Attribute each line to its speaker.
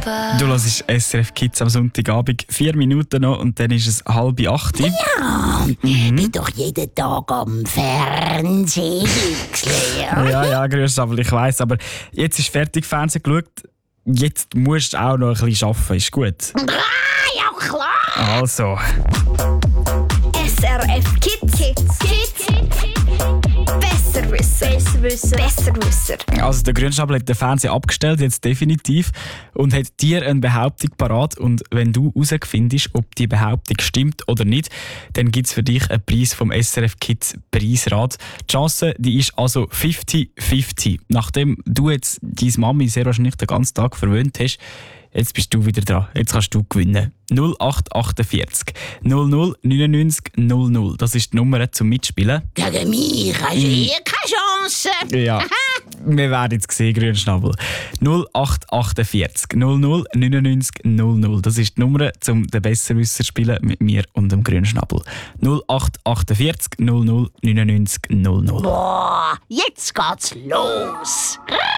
Speaker 1: Du hörst SRF Kids am Sonntagabend. 4 Minuten noch und dann ist es 7:30.
Speaker 2: Ja, bin doch jeden Tag am Fernsehen,
Speaker 1: Ja, grüß, aber ich weiss. Aber jetzt ist fertig Fernsehen geschaut. Jetzt musst du auch noch ein bisschen arbeiten. Ist gut?
Speaker 2: Ja, klar.
Speaker 1: Also.
Speaker 3: SRF Kids. Besserwisser.
Speaker 1: Also der Grünschnabel hat den Fernseher abgestellt, jetzt definitiv, und hat dir eine Behauptung parat. Und wenn du herausfindest, ob die Behauptung stimmt oder nicht, dann gibt es für dich einen Preis vom SRF Kids Preisrat. Die Chance, die ist also 50-50. Nachdem du jetzt deine Mami sehr wahrscheinlich den ganzen Tag verwöhnt hast, jetzt bist du wieder dran. Jetzt kannst du gewinnen. 0848 00 99 00. Das ist die Nummer zum Mitspielen.
Speaker 2: Gegen mich hast du keine Chance.
Speaker 1: Ja, wir werden jetzt sehen, Grünschnabel. 0848 00 99 00. Das ist die Nummer, um den Besserwisser zu spielen mit mir und dem Grünschnabel. 0848 00 99 00.
Speaker 2: Boah, jetzt geht's los.